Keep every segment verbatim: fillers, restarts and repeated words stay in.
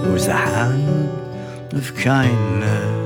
was the hand of kindness.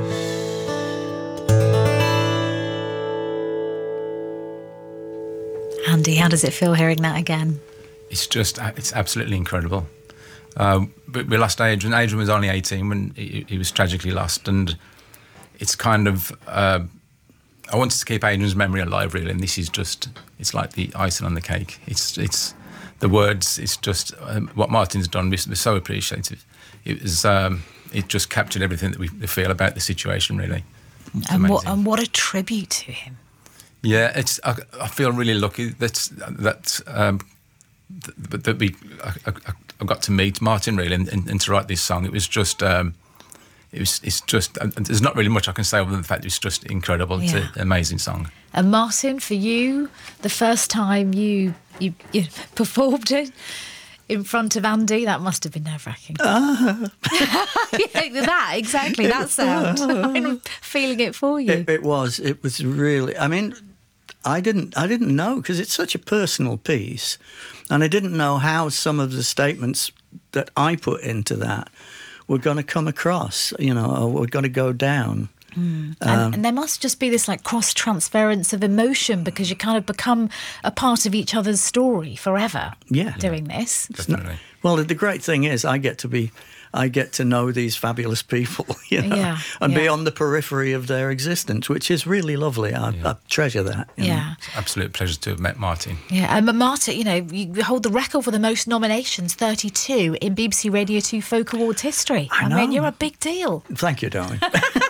Andy, how does it feel hearing that again? It's just, it's absolutely incredible. Um, but we lost Adrian. Adrian was only eighteen when he, he was tragically lost, and it's kind of, uh, I wanted to keep Adrian's memory alive, really, and this is just, it's like the icing on the cake. It's, it's the words, it's just, um, what Martin's done, we're, we're so appreciative. It was, um, it just captured everything that we feel about the situation, really. It's and amazing. what, and what a tribute to him. Yeah, it's. I, I feel really lucky that that um, that, that we I, I, I got to meet Martin, really, and, and, and to write this song. It was just. Um, it was. It's just. Uh, there's not really much I can say other than the fact it's just incredible. Yeah. It's an amazing song. And Martin, for you, the first time you you, you performed it in front of Andy, that must have been nerve-wracking. Uh. Yeah, that, exactly, that sound. I'm feeling it for you. It, it was. It was really. I mean, I didn't. I didn't know, because it's such a personal piece, and I didn't know how some of the statements that I put into that were going to come across. You know, or were going to go down. Mm. Um, and, and there must just be this like cross-transference of emotion, because you kind of become a part of each other's story forever. Yeah, doing this. Definitely. Well, the great thing is, I get to be, I get to know these fabulous people, you know, Yeah, and yeah. be on the periphery of their existence, which is really lovely. I, Yeah. I treasure that. you know. Yeah. It's an absolute pleasure to have met Martin. Yeah, and Martin, you know, you hold the record for the most nominations, thirty-two, in B B C Radio two Folk Awards history. I mean, know. you're a big deal. Thank you, darling.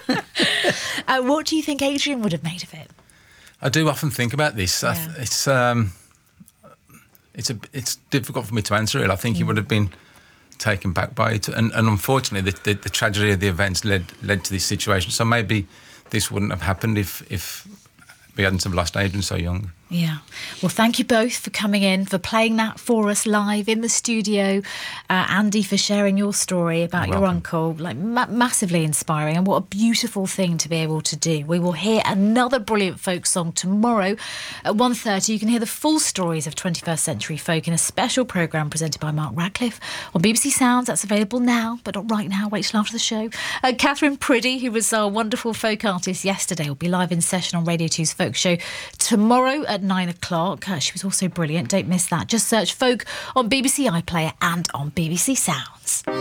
Uh, what do you think Adrian would have made of it? I do often think about this. I Yeah. th- it's um, it's a it's difficult for me to answer it. I think he Mm. would have been taken back by it, and, and unfortunately, the, the, the tragedy of the events led led to this situation. So maybe this wouldn't have happened if if we hadn't have lost Adrian so young. Yeah. Well, thank you both for coming in, for playing that for us live in the studio. Uh, Andy, for sharing your story about You're your welcome. uncle. Like, ma- massively inspiring, and what a beautiful thing to be able to do. We will hear another brilliant folk song tomorrow at one thirty. You can hear the full stories of twenty-first century folk in a special programme presented by Mark Radcliffe on B B C Sounds. That's available now, but not right now. Wait till after the show. Uh, Catherine Priddy, who was our wonderful folk artist yesterday, will be live in session on Radio two's Folk Show tomorrow at nine o'clock. Uh, she was also brilliant. Don't miss that. Just search Folk on B B C iPlayer and on B B C Sounds.